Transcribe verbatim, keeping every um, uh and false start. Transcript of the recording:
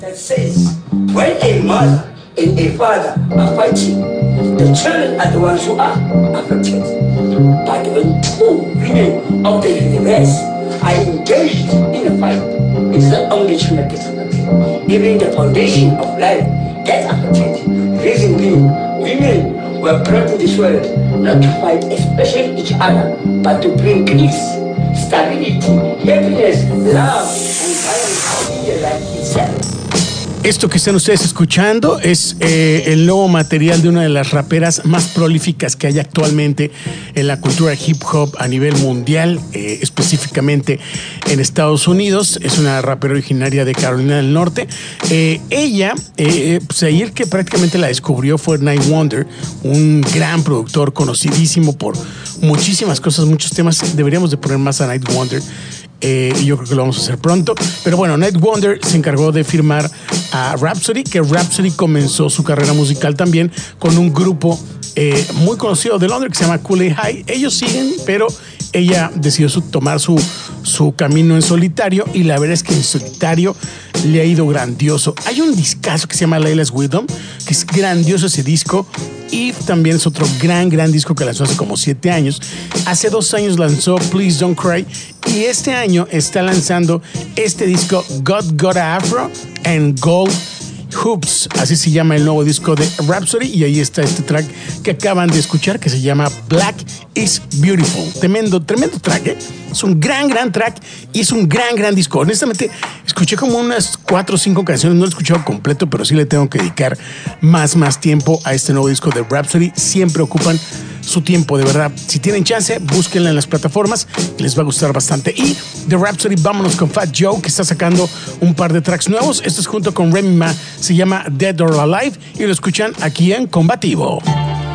That says, when a mother and a father are fighting, the children are the ones who are affected. But when two women of the universe are engaged in a fight, it's not only children that get affected, even the foundation of life gets affected. Reason being, women were brought to this world not to fight, especially each other, but to bring peace, stability, happiness, love, and balance in the life itself. Esto que están ustedes escuchando es eh, el nuevo material de una de las raperas más prolíficas que hay actualmente en la cultura hip hop a nivel mundial, eh, específicamente en Estados Unidos. Es una rapera originaria de Carolina del Norte. Eh, ella, eh, pues ayer que prácticamente la descubrió fue Night Wonder, un gran productor conocidísimo por muchísimas cosas, muchos temas. Deberíamos de poner más a Night Wonder. Eh, y yo creo que lo vamos a hacer pronto. Pero bueno, Night Wonder se encargó de firmar a Rapsody, que Rapsody comenzó su carrera musical también con un grupo eh, muy conocido de Londres que se llama Kool-Aid High. Ellos siguen, pero ella decidió su, tomar su, su camino en solitario, y la verdad es que en solitario le ha ido grandioso. Hay un discazo que se llama Layla's Wisdom, que es grandioso ese disco, y también es otro gran, gran disco que lanzó hace como siete años. Hace dos años lanzó Please Don't Cry, y este año está lanzando este disco God Got a Afro and Gold Hoops, así se llama el nuevo disco de Rapsody, y ahí está este track que acaban de escuchar que se llama Black is Beautiful. Tremendo, tremendo track, ¿eh? Es un gran, gran track y es un gran, gran disco. Honestamente, escuché como unas cuatro o cinco canciones, no lo he escuchado completo, pero sí le tengo que dedicar más, más tiempo a este nuevo disco de Rapsody. Siempre ocupan su tiempo, de verdad. Si tienen chance, búsquenla en las plataformas, les va a gustar bastante. Y de Rapsody vámonos con Fat Joe, que está sacando un par de tracks nuevos. Esto es junto con Remy Ma, se llama Dead or Alive, y lo escuchan aquí en Combativo.